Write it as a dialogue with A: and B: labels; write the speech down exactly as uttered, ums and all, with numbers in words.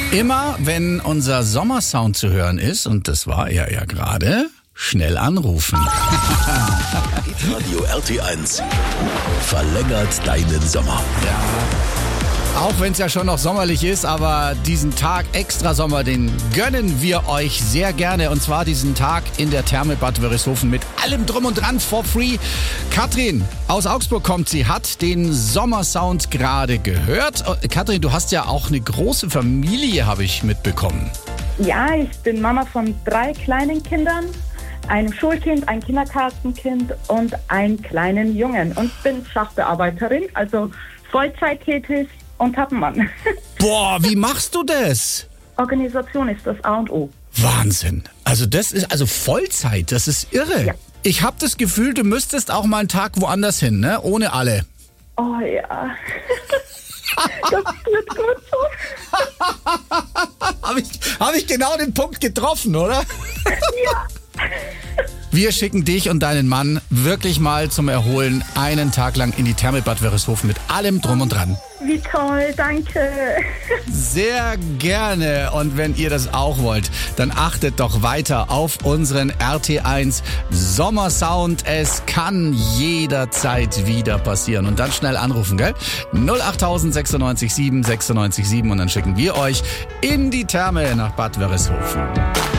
A: Immer wenn unser Sommersound zu hören ist, und das war er ja gerade, schnell anrufen.
B: Radio R T eins verlängert deinen Sommer.
A: Auch wenn es ja schon noch sommerlich ist, aber diesen Tag extra Sommer, den gönnen wir euch sehr gerne. Und zwar diesen Tag in der Therme Bad Wörishofen mit allem drum und dran for free. Katrin aus Augsburg kommt, sie hat den Sommersound gerade gehört. Katrin, du hast ja auch eine große Familie, habe ich mitbekommen.
C: Ja, ich bin Mama von drei kleinen Kindern, einem Schulkind, ein Kindergartenkind und einen kleinen Jungen. Und bin Sachbearbeiterin, also Vollzeit tätig. Und hab einen Mann.
A: Boah, wie machst du das?
C: Organisation ist das A und O.
A: Wahnsinn. Also das ist also Vollzeit, das ist irre.
C: Ja.
A: Ich habe das Gefühl, du müsstest auch mal einen Tag woanders hin, ne? Ohne alle.
C: Oh ja. Das wird gut so.
A: Habe ich, hab ich genau den Punkt getroffen, oder?
C: Ja.
A: Wir schicken dich und deinen Mann wirklich mal zum Erholen einen Tag lang in die Therme Bad Wörishofen mit allem drum und dran.
C: Wie toll, danke.
A: Sehr gerne. Und wenn ihr das auch wollt, dann achtet doch weiter auf unseren R T eins Sommersound. Es kann jederzeit wieder passieren. Und dann schnell anrufen, gell? null acht sechsundneunzig sieben sechsundneunzig sieben und dann schicken wir euch in die Therme nach Bad Wörishofen.